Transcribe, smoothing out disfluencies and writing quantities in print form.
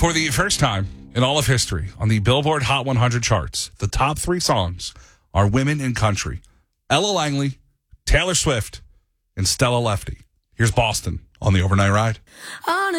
For the first time in all of history, on the Billboard Hot 100 charts, the top 3 songs are women in country. Ella Langley, Taylor Swift, and Stella Lefty. Here's Boston on the Overnight Ride.